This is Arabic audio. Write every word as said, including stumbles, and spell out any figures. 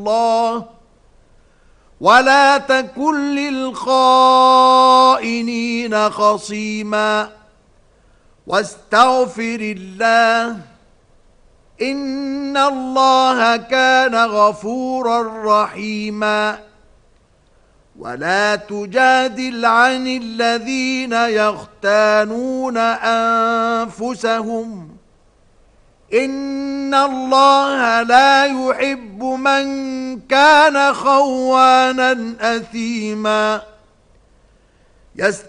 الله ولا تكن للخائنين خصيما واستغفر الله إن الله كان غفورا رحيما ولا تجادل عن الذين يختانون أنفسهم إن الله لا يحب من كان خوانا أثيما